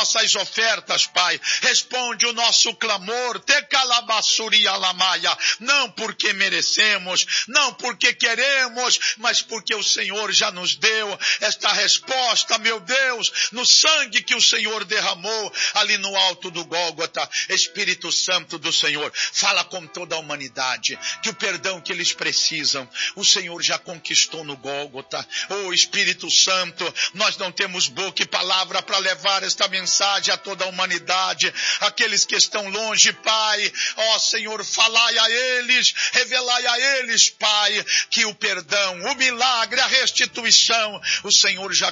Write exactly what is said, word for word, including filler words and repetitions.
nossas ofertas, Pai. Responde o nosso clamor, te calabassuri alamaia, não porque merecemos, não porque queremos, mas porque o Senhor já nos deu esta resposta, meu Deus, no sangue que o Senhor derramou ali no alto do Gólgota. Espírito Santo do Senhor, fala com toda a humanidade, que o perdão que eles precisam, o Senhor já conquistou no Gólgota. Oh Espírito Santo, nós não temos boca e palavra para levar esta mensagem a toda a humanidade, aqueles que estão longe, Pai, ó Senhor, falai a eles, revelai a eles, Pai, que o perdão, o milagre, a restituição, o Senhor já